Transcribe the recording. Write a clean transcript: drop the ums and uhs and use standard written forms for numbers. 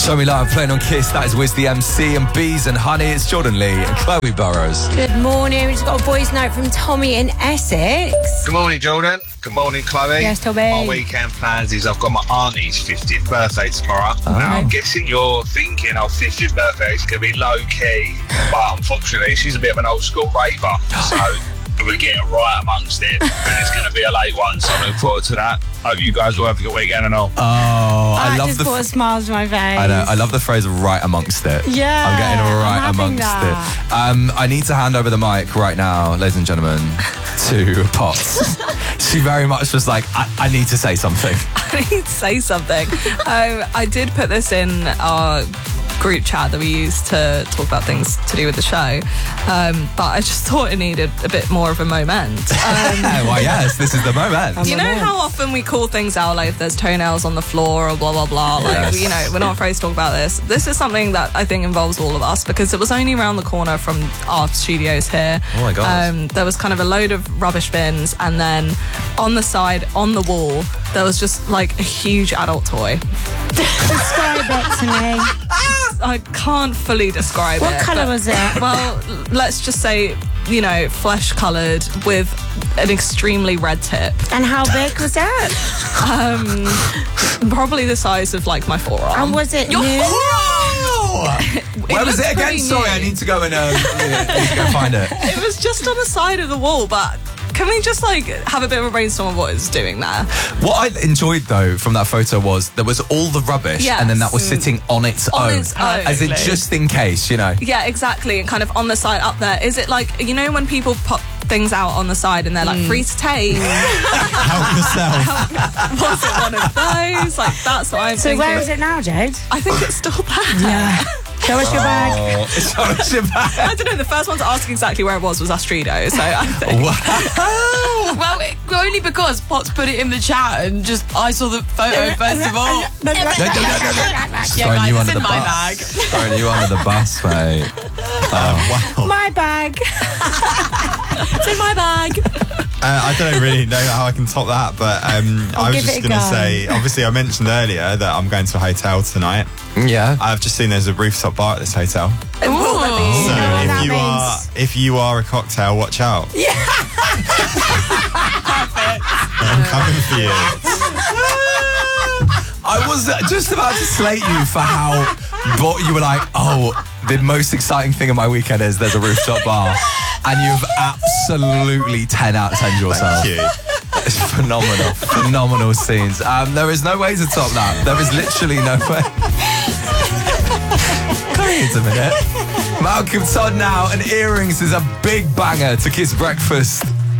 Show Me Love playing on Kiss. That is Wiz the MC and Bees and Honey. It's Jordan Lee and Chloe Burrows. Good morning. We just got a voice note from Tommy in Essex. Good morning, Jordan. Good morning, Chloe. Yes, Tommy. My weekend plans is I've got my auntie's 50th birthday tomorrow. Now, I'm guessing you're thinking, 50th birthday is going to be low-key. But unfortunately, she's a bit of an old-school raver. So we're getting right amongst it. And it's going to be a late one, so I look forward to that. Hope you guys will have a good weekend and all. I love just brought a smile to my face. I know. I love the phrase "right amongst it." Yeah, I'm getting right amongst that. it. I need to hand over the mic right now, ladies and gentlemen, to Potts. She very much was like, I need to say something. I need to say something. I did put this in our group chat that we use to talk about things to do with the show, but I just thought it needed a bit more of a moment. Why, yes, this is the moment. You know how often we call things out, like if there's toenails on the floor or blah blah blah, like Yes. we're not afraid to talk about this. This is something that I think involves all of us, because it was only around the corner from our studios here. Oh my God. There was kind of a load of rubbish bins, and then on the side, on the wall, there was just like a huge adult toy. Describe it to me. I can't fully describe it. What colour but- was it? Well, let's just say, flesh coloured with an extremely red tip. And how big was that? Probably the size of like my forearm. And was it new? Where was looked it again? pretty Sorry, I new. need to go and need to go find it. It was just on the side of the wall, but can we just have a bit of a brainstorm of what it's doing there? What I enjoyed though from that photo was there was all the rubbish, Yes. and then that was sitting on its On own, its own. as in just in case, Yeah, exactly. And kind of on the side up there. Is it like, when people pop things out on the side and they're like free to take? Help yourself. Was it one of those? Like, that's what I'm So thinking. where is it now, Jade? I think it's still there. Yeah. Show us your bag. Show us your bag. I don't know, the first one to ask exactly where it was Astrido, so I think... Wow. Well, only because Potts put it in the chat and I saw the photo first of all. No. Yeah, Throwing guys, you it's under in the my bus. bag. Throwing you under the bus, mate. Oh, wow. My bag. It's in my bag. I don't really know how I can top that, but I was give just it a going to go. say, obviously I mentioned earlier that I'm going to a hotel tonight. Yeah. I've just seen there's a rooftop bar at this hotel. Ooh. So what that if you are a cocktail, watch out. Yeah. I'm coming for you. I was just about to slate you for how you were like, the most exciting thing of my weekend is there's a rooftop bar. And you've absolutely 10 out of 10 yourself. Thank you. It's phenomenal. Phenomenal scenes. There is no way to top that. There is literally no way. Wait a minute. Malcolm Todd now, and Earrings is a big banger to Kiss Breakfast.